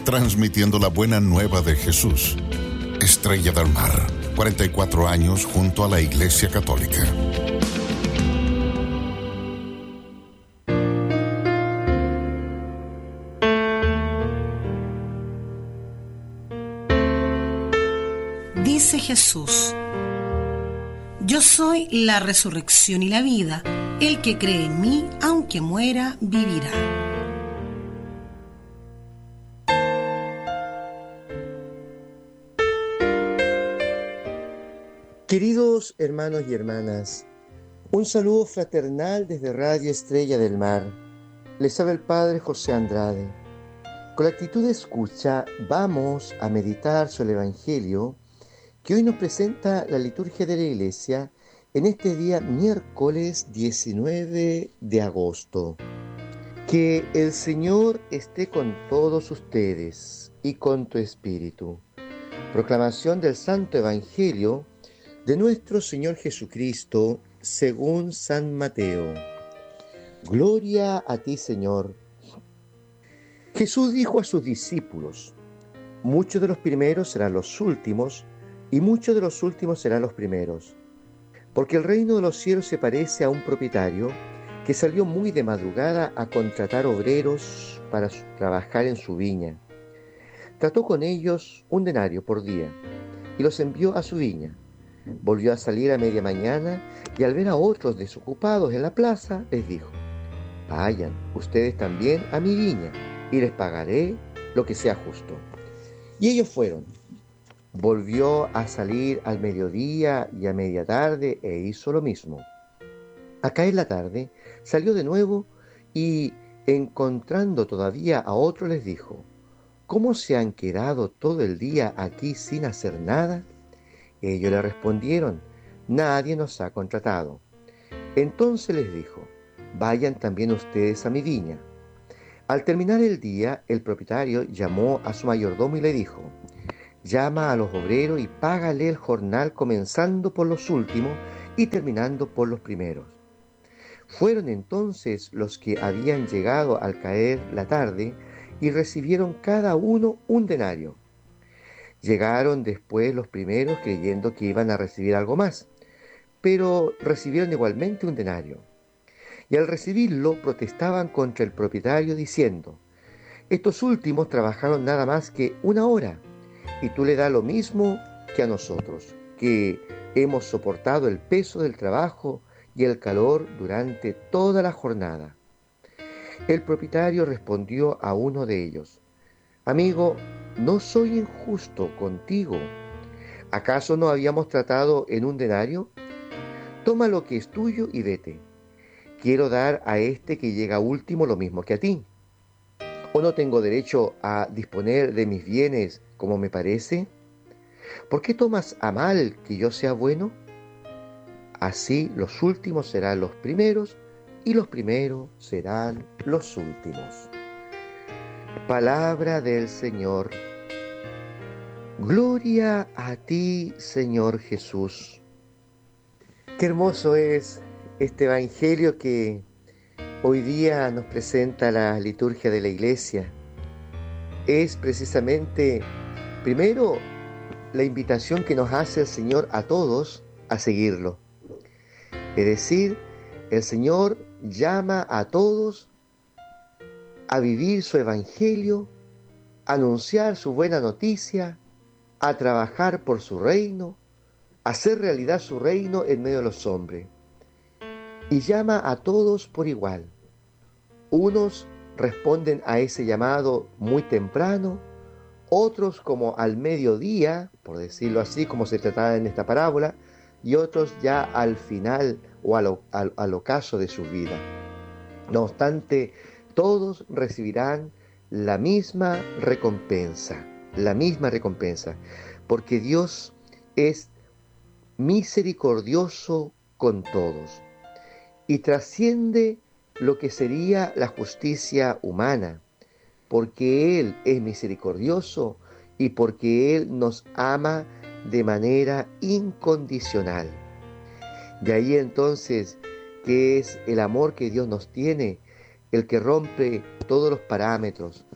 transmitiendo la buena nueva de Jesús. Estrella del Mar, 44 años junto a la Iglesia Católica. Dice Jesús: yo soy la resurrección y la vida. El que cree en mí, aunque muera, vivirá. Queridos hermanos y hermanas, un saludo fraternal desde Radio Estrella del Mar. Les habla el Padre José Andrade. Con la actitud de escucha vamos a meditar sobre el Evangelio que hoy nos presenta la liturgia de la Iglesia en este día miércoles 19 de agosto. Que el Señor esté con todos ustedes y con tu espíritu. Proclamación del Santo Evangelio de nuestro Señor Jesucristo según San Mateo. Gloria a ti, Señor. Jesús dijo a sus discípulos: muchos de los primeros serán los últimos, y muchos de los últimos serán los primeros. Porque el reino de los cielos se parece a un propietario que salió muy de madrugada a contratar obreros para trabajar en su viña. Trató con ellos 1 denario por día y los envió a su viña. Volvió a salir a media mañana y al ver a otros desocupados en la plaza, les dijo: vayan ustedes también a mi viña y les pagaré lo que sea justo. Y ellos fueron. Volvió a salir al mediodía y a media tarde e hizo lo mismo. A caer la tarde, salió de nuevo y, encontrando todavía a otros, les dijo: ¿cómo se han quedado todo el día aquí sin hacer nada? Ellos le respondieron: nadie nos ha contratado. Entonces les dijo: vayan también ustedes a mi viña. Al terminar el día, el propietario llamó a su mayordomo y le dijo: llama a los obreros y págale el jornal, comenzando por los últimos y terminando por los primeros. Fueron entonces los que habían llegado al caer la tarde y recibieron cada uno 1 denario. Llegaron después los primeros creyendo que iban a recibir algo más, pero recibieron igualmente 1 denario. Y al recibirlo protestaban contra el propietario diciendo: estos últimos trabajaron nada más que 1 hora, y tú le das lo mismo que a nosotros, que hemos soportado el peso del trabajo y el calor durante toda la jornada. El propietario respondió a uno de ellos: amigo, no soy injusto contigo. ¿Acaso no habíamos tratado en 1 denario? Toma lo que es tuyo y vete. Quiero dar a este que llega último lo mismo que a ti. ¿O no tengo derecho a disponer de mis bienes como me parece? ¿Por qué tomas a mal que yo sea bueno? Así los últimos serán los primeros y los primeros serán los últimos. Palabra del Señor. Gloria a ti, Señor Jesús. Qué hermoso es este Evangelio que hoy día nos presenta la liturgia de la Iglesia. Es precisamente, primero, la invitación que nos hace el Señor a todos a seguirlo. Es decir, el Señor llama a todos a vivir su Evangelio, a anunciar su buena noticia, a trabajar por su reino, a hacer realidad su reino en medio de los hombres. Y llama a todos por igual. Unos responden a ese llamado muy temprano, otros como al mediodía, por decirlo así, como se trataba en esta parábola, y otros ya al final o al ocaso de su vida. No obstante, todos recibirán la misma recompensa, porque Dios es misericordioso con todos y trasciende lo que sería la justicia humana, porque Él es misericordioso y porque Él nos ama de manera incondicional. De ahí entonces que es el amor que Dios nos tiene, el que rompe todos los parámetros,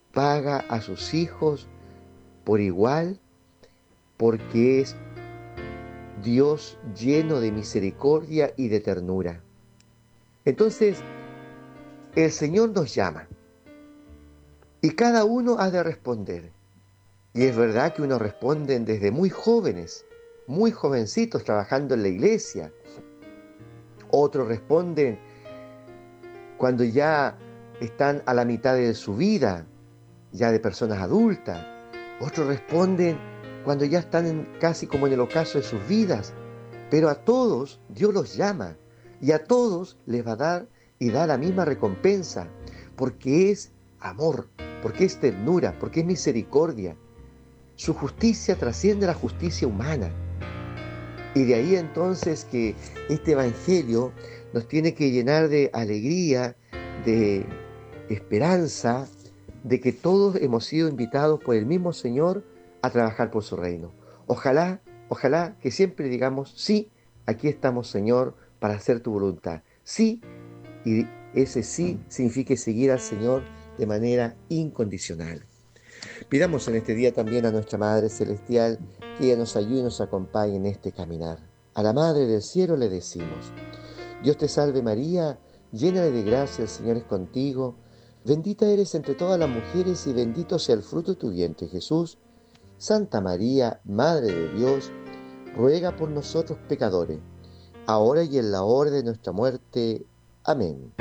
paga a sus hijos por igual, porque es Dios lleno de misericordia y de ternura. Entonces, el Señor nos llama y cada uno ha de responder. Y es verdad que unos responden desde muy jóvenes, muy jovencitos trabajando en la iglesia. Otros responden cuando ya están a la mitad de su vida, ya de personas adultas. Otros responden cuando ya están casi como en el ocaso de sus vidas. Pero a todos Dios los llama y a todos les va a dar y da la misma recompensa, porque es amor, porque es ternura, porque es misericordia. Su justicia trasciende la justicia humana. Y de ahí entonces que este Evangelio nos tiene que llenar de alegría, de esperanza, de que todos hemos sido invitados por el mismo Señor a trabajar por su reino. Ojalá que siempre digamos, sí, aquí estamos, Señor, para hacer tu voluntad. Sí, y ese sí significa seguir al Señor de manera incondicional. Pidamos en este día también a nuestra Madre Celestial que ella nos ayude y nos acompañe en este caminar. A la Madre del Cielo le decimos: Dios te salve María, llena de gracia, el Señor es contigo. Bendita eres entre todas las mujeres y bendito sea el fruto de tu vientre, Jesús. Santa María, Madre de Dios, ruega por nosotros pecadores, ahora y en la hora de nuestra muerte. Amén.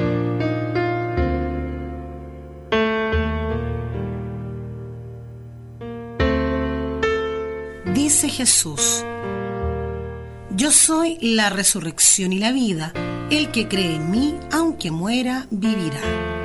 Dice Jesús: Yo soy la resurrección y la vida. El que cree en mí, aunque muera, vivirá.